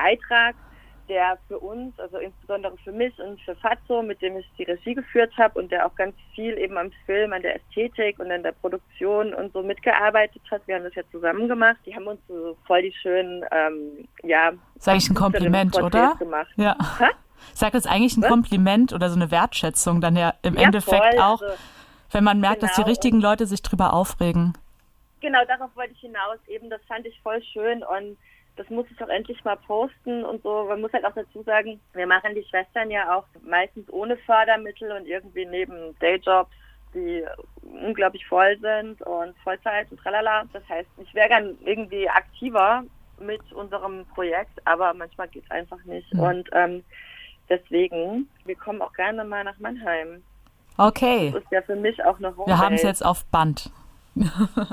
Beitrag, der für uns, also insbesondere für mich und für Fatso, mit dem ich die Regie geführt habe und der auch ganz viel eben am Film, an der Ästhetik und an der Produktion und so mitgearbeitet hat. Wir haben das ja zusammen gemacht. Die haben uns so voll die schönen, ist eigentlich ein Kompliment, oder? Gemacht. Ja. Ich sage, das ist eigentlich ein Kompliment oder so eine Wertschätzung dann ja im Endeffekt voll, auch, also, wenn man merkt, dass die richtigen Leute sich drüber aufregen. Genau, darauf wollte ich hinaus. Eben, das fand ich voll schön und das muss ich auch endlich mal posten und so. Man muss halt auch dazu sagen, wir machen die Schwestern ja auch meistens ohne Fördermittel und irgendwie neben Dayjobs, die unglaublich voll sind und Vollzeit und tralala. Das heißt, ich wäre gern irgendwie aktiver mit unserem Projekt, aber manchmal geht es einfach nicht. Und deswegen, wir kommen auch gerne mal nach Mannheim. Okay. Das ist ja für mich auch eine Homebase. Wir haben es jetzt auf Band.